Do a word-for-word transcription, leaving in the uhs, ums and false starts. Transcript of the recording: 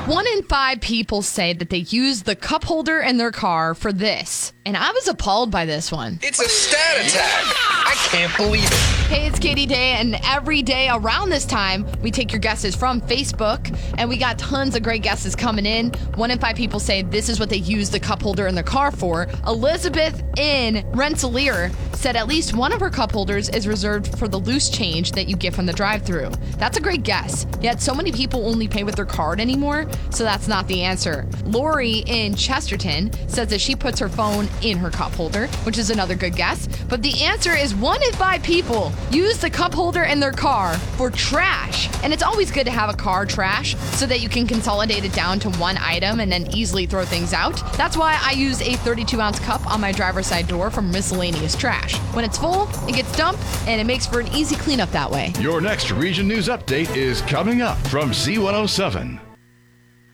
One in five people say that they use the cup holder in their car for this. And I was appalled by this one. It's a stat attack. I can't believe it. Hey, it's Katie Day, and every day around this time, we take your guesses from Facebook, and we got tons of great guesses coming in. One in five people say this is what they use the cup holder in their car for. Elizabeth in Rensselaer said at least one of her cup holders is reserved for the loose change that you get from the drive-thru. That's a great guess, yet so many people only pay with their card anymore, so that's not the answer. Lori in Chesterton says that she puts her phone in her cup holder, which is another good guess, but the answer is one in five people use the cup holder in their car for trash. And it's always good to have a car trash so that you can consolidate it down to one item and then easily throw things out. That's why I use a thirty-two ounce cup on my driver's side door for miscellaneous trash. When it's full, it gets dumped, and it makes for an easy cleanup that way. Your next Region News Update is coming up from Z one oh seven.